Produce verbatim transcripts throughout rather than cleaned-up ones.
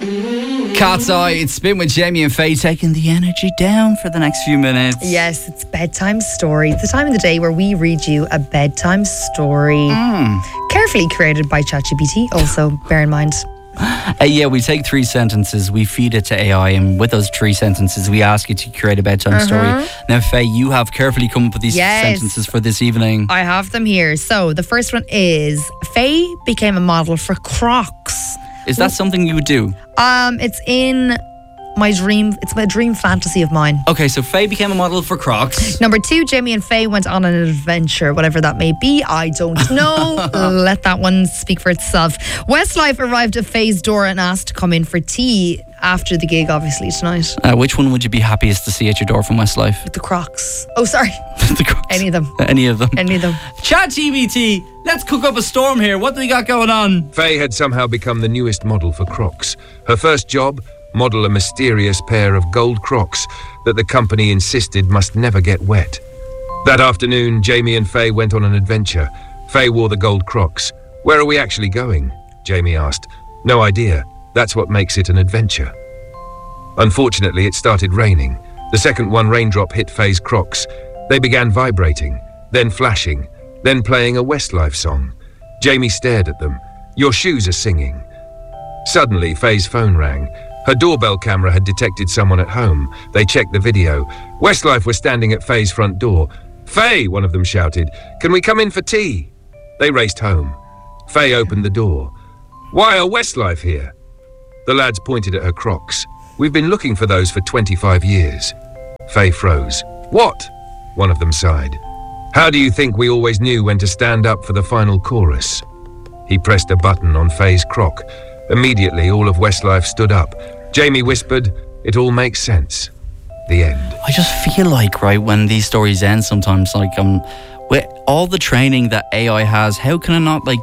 Cat's Eye, it's Spin with Jamie and Faye, taking the energy down for the next few minutes. Yes, it's bedtime story. It's the time of the day where we read you a bedtime story. Mm. Carefully created by ChatGPT, also bear in mind. Uh, yeah, we take three sentences, we feed it to A I, and with those three sentences, we ask you to create a bedtime Uh-huh. story. Now, Faye, you have carefully come up with these Yes. sentences for this evening. I have them here. So the first one is, Faye became a model for Crocs. Is that something you would do? Um, it's in my dream, it's my dream fantasy of mine. Okay, so Faye became a model for Crocs. Number two, Jamie and Faye went on an adventure, whatever that may be. I don't know. Let that one speak for itself. Westlife arrived at Faye's door and asked to come in for tea after the gig, obviously, tonight. Uh, which one would you be happiest to see at your door from Westlife? With the Crocs. Oh, sorry. The Crocs. Any of them. Any of them. Any of them. ChatGPT, let's cook up a storm here. What do we got going on? Faye had somehow become the newest model for Crocs. Her first job, model a mysterious pair of gold Crocs that the company insisted must never get wet. That afternoon, Jamie and Faye went on an adventure. Faye wore the gold Crocs. Where are we actually going? Jamie asked. No idea. That's what makes it an adventure. Unfortunately, it started raining. The second one raindrop hit Faye's Crocs. They began vibrating, then flashing, then playing a Westlife song. Jamie stared at them. Your shoes are singing. Suddenly, Faye's phone rang. Her doorbell camera had detected someone at home. They checked the video. Westlife was standing at Faye's front door. Faye, one of them shouted, can we come in for tea? They raced home. Faye opened the door. Why are Westlife here? The lads pointed at her Crocs. We've been looking for those for twenty-five years. Faye froze. What? One of them sighed. How do you think we always knew when to stand up for the final chorus? He pressed a button on Faye's Croc. Immediately, all of Westlife stood up. Jamie whispered, it all makes sense. The end. I just feel like, right, when these stories end sometimes, like, um, with all the training that A I has, how can it not, like,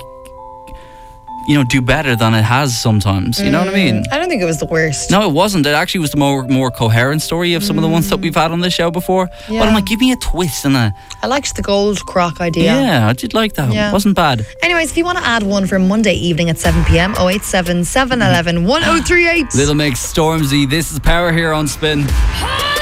you know, do better than it has sometimes? You know what I mean? I don't think it was the worst. No, it wasn't. It actually was the more more coherent story of some of the ones that we've had on this show before. Yeah. But I'm like, give me a twist and a... I liked the gold Croc idea. Yeah, I did like that. Yeah. It wasn't bad. Anyways, if you want to add one for Monday evening at seven p.m, oh eight seven, seven one one, one oh three eight. Little Mix, Stormzy. This is Power here on Spin.